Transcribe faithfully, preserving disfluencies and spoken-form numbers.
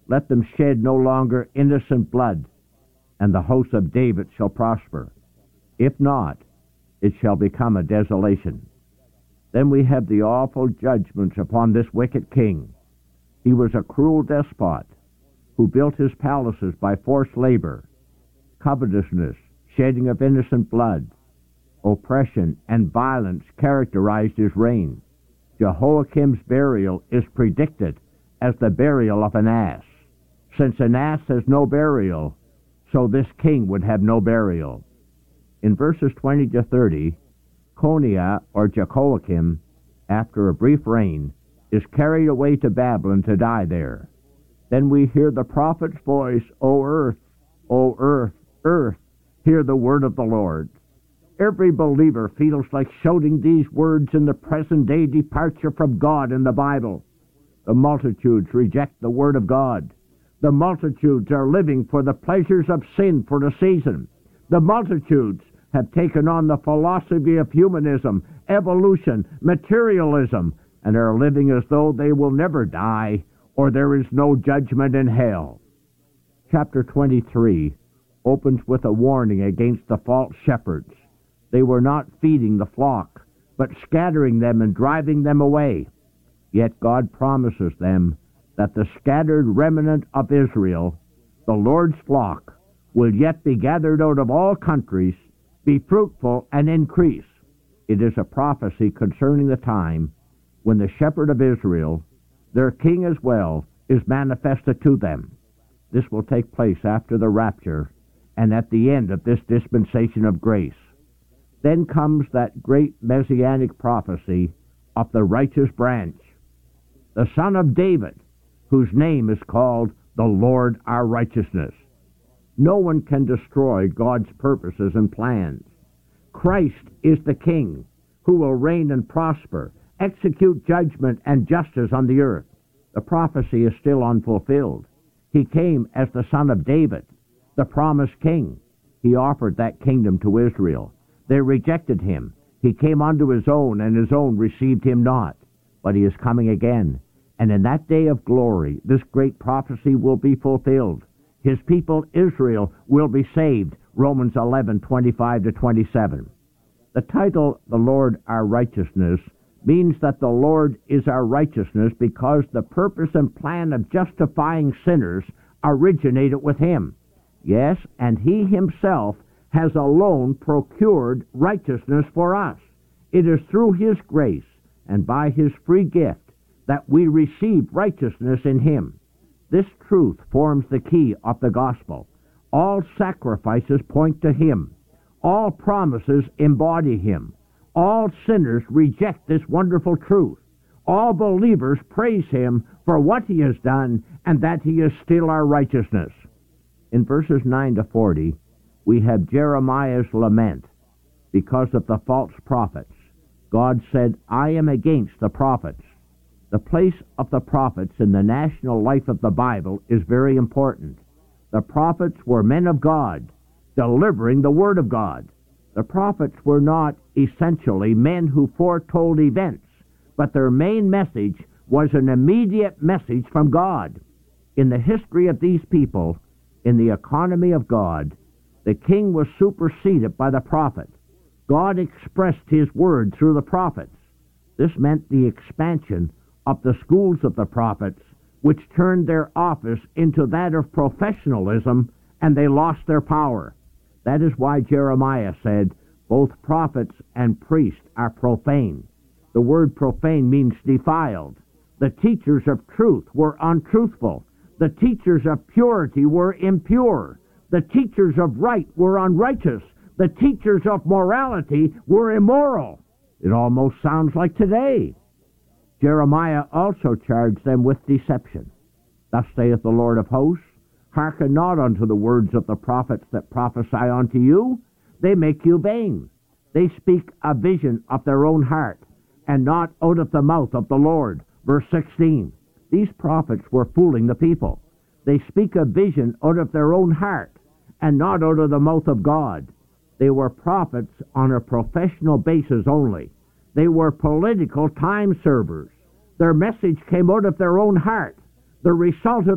Let them shed no longer innocent blood, and the house of David shall prosper. If not, it shall become a desolation. Then we have the awful judgments upon this wicked king. He was a cruel despot who built his palaces by forced labor, covetousness, shedding of innocent blood, oppression, and violence characterized his reign. Jehoiakim's burial is predicted as the burial of an ass. Since an ass has no burial, so this king would have no burial. In verses twenty to thirty, Coniah, or Jehoiakim, after a brief reign, is carried away to Babylon to die there. Then we hear the prophet's voice, O earth, O earth, earth, hear the word of the Lord. Every believer feels like shouting these words in the present-day departure from God in the Bible. The multitudes reject the word of God. The multitudes are living for the pleasures of sin for the season. The multitudes have taken on the philosophy of humanism, evolution, materialism, and are living as though they will never die or there is no judgment in hell. Chapter twenty-three opens with a warning against the false shepherds. They were not feeding the flock, but scattering them and driving them away. Yet God promises them that the scattered remnant of Israel, the Lord's flock, will yet be gathered out of all countries, be fruitful and increase. It is a prophecy concerning the time when the shepherd of Israel, their king as well, is manifested to them. This will take place after the rapture and at the end of this dispensation of grace. Then comes that great messianic prophecy of the righteous branch, the son of David, whose name is called the Lord our righteousness. No one can destroy God's purposes and plans. Christ is the King who will reign and prosper, execute judgment and justice on the earth. The prophecy is still unfulfilled. He came as the son of David, the promised king. He offered that kingdom to Israel. They rejected him. He came unto his own, and his own received him not. But he is coming again. And in that day of glory, this great prophecy will be fulfilled. His people, Israel, will be saved. Romans eleven, twenty-five to twenty-seven. The title, The Lord Our Righteousness, means that the Lord is our righteousness because the purpose and plan of justifying sinners originated with him. Yes, and he himself has alone procured righteousness for us. It is through his grace and by his free gift that we receive righteousness in him. This truth forms the key of the gospel. All sacrifices point to him. All promises embody him. All sinners reject this wonderful truth. All believers praise him for what he has done and that he is still our righteousness. In verses nine to forty, we have Jeremiah's lament because of the false prophets. God said, I am against the prophets. The place of the prophets in the national life of the Bible is very important. The prophets were men of God, delivering the word of God. The prophets were not essentially men who foretold events, but their main message was an immediate message from God. In the history of these people, in the economy of God, the king was superseded by the prophet. God expressed his word through the prophets. This meant the expansion of the schools of the prophets, which turned their office into that of professionalism, and they lost their power. That is why Jeremiah said, both prophets and priests are profane. The word profane means defiled. The teachers of truth were untruthful. The teachers of purity were impure. The teachers of right were unrighteous. The teachers of morality were immoral. It almost sounds like today. Jeremiah also charged them with deception. Thus saith the Lord of hosts, hearken not unto the words of the prophets that prophesy unto you. They make you vain. They speak a vision of their own heart, and not out of the mouth of the Lord. Verse sixteen. These prophets were fooling the people. They speak a vision out of their own heart, and not out of the mouth of God. They were prophets on a professional basis only. They were political time servers. Their message came out of their own heart. The result of